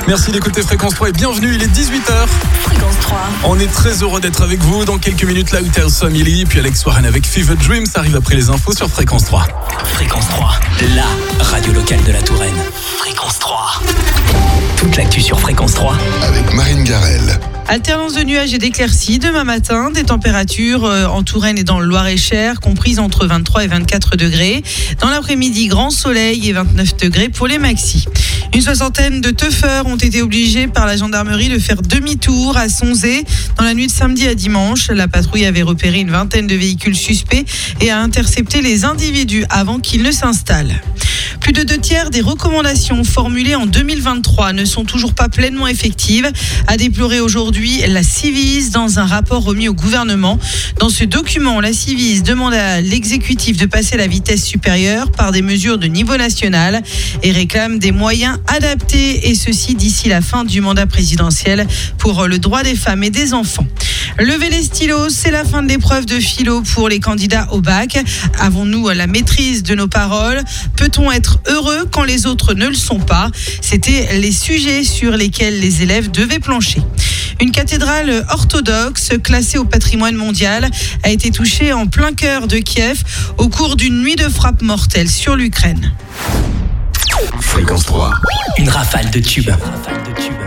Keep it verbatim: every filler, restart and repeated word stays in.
Merci d'écouter Fréquence trois et bienvenue, il est dix-huit heures. Fréquence trois. On est très heureux d'être avec vous. Dans quelques minutes, Lighthouse Family, puis Alex Warren avec Fever Dream, ça arrive après les infos sur Fréquence trois. Fréquence trois, la radio locale de la Touraine. Fréquence trois. Toute l'actu sur Fréquence trois. Avec Marine Garel. Alternance de nuages et d'éclaircies demain matin, des températures en Touraine et dans le Loir-et-Cher comprises entre vingt-trois et vingt-quatre degrés. Dans l'après-midi, grand soleil et vingt-neuf degrés pour les maxis. Une soixantaine de teufeurs ont été obligés par la gendarmerie de faire demi-tour à Sonzé dans la nuit de samedi à dimanche. La patrouille avait repéré une vingtaine de véhicules suspects et a intercepté les individus avant qu'ils ne s'installent. Plus de deux tiers des recommandations formulées en deux mille vingt-trois ne sont toujours pas pleinement effectives, a déploré aujourd'hui la Civis dans un rapport remis au gouvernement. Dans ce document, la Civis demande à l'exécutif de passer la vitesse supérieure par des mesures de niveau national et réclame des moyens adaptés, et ceci d'ici la fin du mandat présidentiel pour le droit des femmes et des enfants. Levez les stylos, c'est la fin de l'épreuve de philo pour les candidats au bac. Avons-nous la maîtrise de nos paroles ? Peut-on être heureux quand les autres ne le sont pas ? C'étaient les sujets sur lesquels les élèves devaient plancher. Une cathédrale orthodoxe classée au patrimoine mondial a été touchée en plein cœur de Kiev au cours d'une nuit de frappe mortelle sur l'Ukraine. Fréquence trois. Une rafale de tubes.